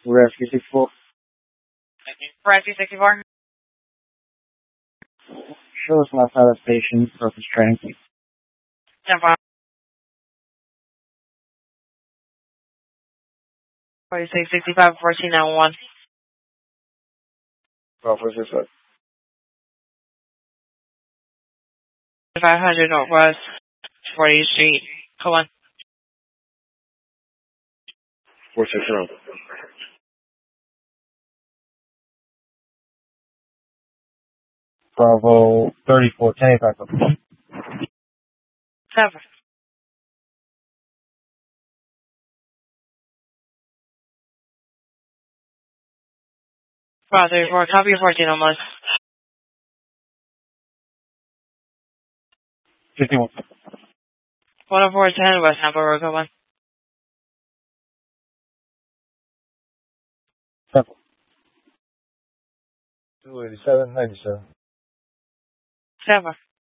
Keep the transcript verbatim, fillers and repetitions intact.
Rescue sixty-four. Rescue sixty-four. Show us last out of station, surface training. ten four. forty-six sixty-five fourteen ninety-one. twelve forty-six. five hundred Northwest fortieth Street. Come on. four six zero. Bravo thirty-four ten back up. Seven. Bravo thirty-four. Copy of fourteen almost. fifty-one. one oh four ten West Napa Road. Come on. Seven. two eighty-seven ninety-seven. Seven.